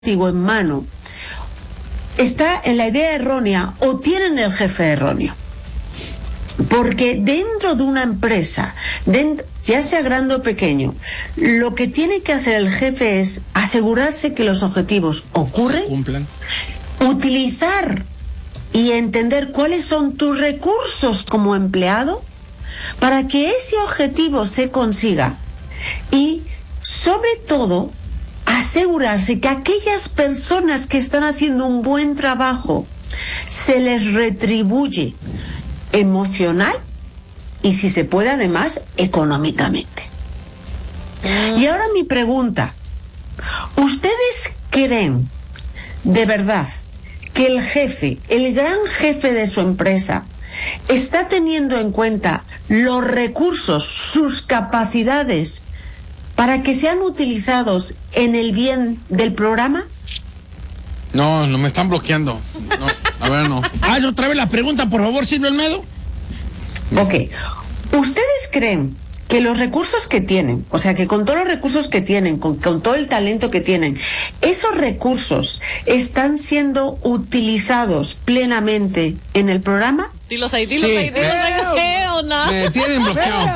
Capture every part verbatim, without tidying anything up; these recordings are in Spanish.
en mano está en la idea errónea o tienen el jefe erróneo. Porque dentro de una empresa, dentro, ya sea grande o pequeño, lo que tiene que hacer el jefe es asegurarse que los objetivos ocurren, se cumplan, utilizar y entender cuáles son tus recursos como empleado para que ese objetivo se consiga y, sobre todo, asegurarse que aquellas personas que están haciendo un buen trabajo se les retribuye emocional y, si se puede, además, económicamente. Y ahora mi pregunta: ¿ustedes creen de verdad que el jefe, el gran jefe de su empresa, está teniendo en cuenta los recursos, sus capacidades, para que sean utilizados en el bien del programa? No, no me están bloqueando. No, a ver, no. Haz otra vez la pregunta, por favor, Silvio Olmedo. Ok. ¿Ustedes creen que los recursos que tienen, o sea, que con todos los recursos que tienen, con, con todo el talento que tienen, esos recursos están siendo utilizados plenamente en el programa? Dilos ahí, dilos Sí. ahí, dilos ahí, ¿o no? Me tienen bloqueado.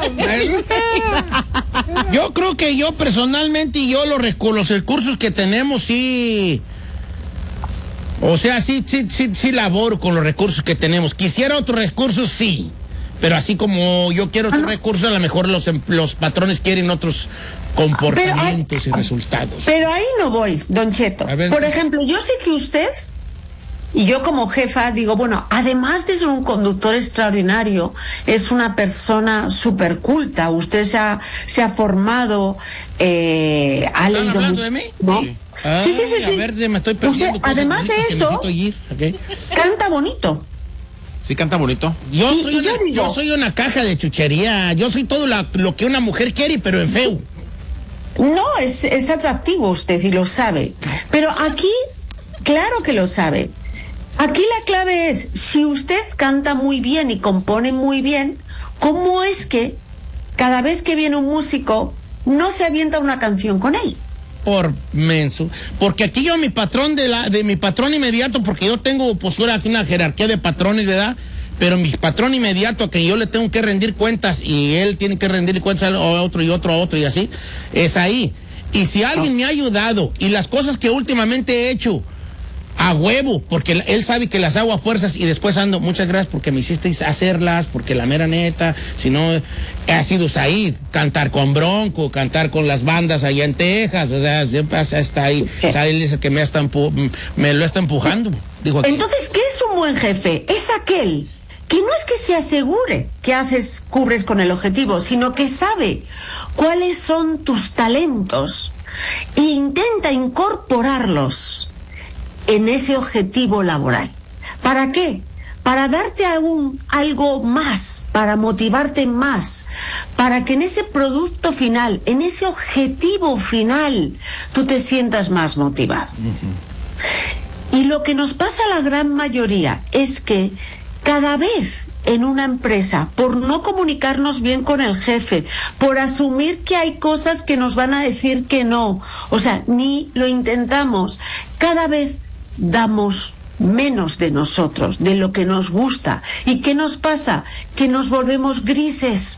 Yo creo que yo personalmente y yo los, recu- los recursos que tenemos sí, o sea, sí, sí, sí, sí laboro con los recursos que tenemos. Quisiera otros recursos, sí, pero así como yo quiero otros Ah, no. recursos, a lo mejor los, em- los patrones quieren otros comportamientos Pero, y resultados. Pero ahí no voy, Don Cheto. A ver. Por ejemplo, yo sé que usted, y yo como jefa digo, bueno, además de ser un conductor extraordinario, es una persona súper culta. Usted se ha, se ha formado, eh, ha ¿Están leído hablando mucho, de mí? ¿no? Sí. Sí, sí, sí, Ay, sí. A ver, me estoy perdiendo Usted, cosas además de bonitas que eso, necesito oír, ¿ok? canta bonito. Sí, canta bonito. Yo, Y- soy y una, yo digo- yo soy una caja de chuchería. Yo soy todo la- lo que una mujer quiere, pero en feo. No, es, es atractivo usted y lo sabe. Pero aquí, claro que lo sabe. Aquí la clave es, si usted canta muy bien y compone muy bien, ¿cómo es que cada vez que viene un músico no se avienta una canción con él? Por menso. Porque aquí yo, mi patrón de la, de mi patrón inmediato, porque yo tengo pues ahora aquí una jerarquía de patrones, ¿verdad? Pero mi patrón inmediato, a que yo le tengo que rendir cuentas y él tiene que rendir cuentas a otro y otro a otro y así, es ahí. Y si alguien me ha ayudado y las cosas que últimamente he hecho a huevo, porque él sabe que las hago a fuerzas y después ando, muchas gracias porque me hicisteis hacerlas, porque la mera neta, si no, ha sido Said, cantar con Bronco, cantar con las bandas allá en Texas, o sea, siempre está ahí, Said es el que me, está empu- me lo está empujando, digo aquí. Entonces, ¿qué es un buen jefe? Es aquel que no es que se asegure que haces, cubres con el objetivo, sino que sabe cuáles son tus talentos e intenta incorporarlos en ese objetivo laboral. ¿Para qué? Para darte aún algo más, para motivarte más, para que en ese producto final, en ese objetivo final, tú te sientas más motivado. Uh-huh. Y lo que nos pasa a la gran mayoría es que cada vez en una empresa, por no comunicarnos bien con el jefe, por asumir que hay cosas que nos van a decir que no, o sea, ni lo intentamos, cada vez damos menos de nosotros, de lo que nos gusta. ¿Y qué nos pasa? Que nos volvemos grises.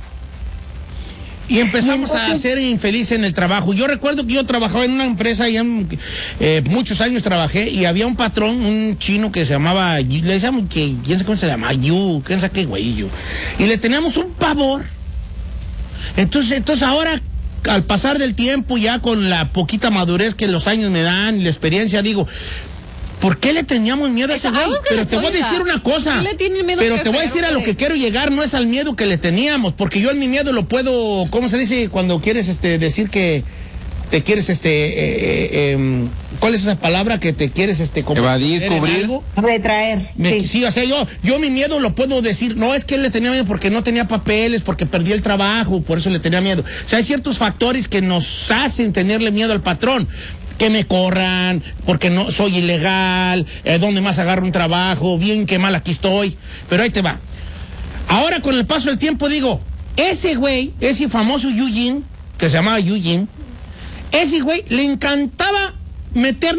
Y empezamos Y entonces, a ser infelices en el trabajo. Yo recuerdo que yo trabajaba en una empresa, y en, eh, muchos años trabajé, y había un patrón, un chino que se llamaba, le decíamos que, quién sabe cómo se llama, Yu, quién sabe qué güey, Yu. Y le teníamos un pavor. Entonces, entonces ahora, al pasar del tiempo, ya con la poquita madurez que los años me dan y la experiencia, digo, ¿por qué le teníamos miedo a ese güey? Pero te voy a decir una cosa. Pero te voy a decir a lo que quiero llegar, no es al miedo que le teníamos, porque yo en mi miedo lo puedo, ¿cómo se dice cuando quieres este decir que te quieres este eh, eh, eh, ¿cuál es esa palabra que te quieres este como evadir, cubrir? algo? Retraer. Me, sí. sí, o sea, yo, yo mi miedo lo puedo decir, no es que él le tenía miedo porque no tenía papeles, porque perdí el trabajo, por eso le tenía miedo. O sea, hay ciertos factores que nos hacen tenerle miedo al patrón. Que me corran, porque no soy ilegal, eh, ¿dónde más agarro un trabajo? Bien que mal aquí estoy. Pero ahí te va. Ahora con el paso del tiempo digo, ese güey, ese famoso Eugene, que se llamaba Eugene, ese güey le encantaba meter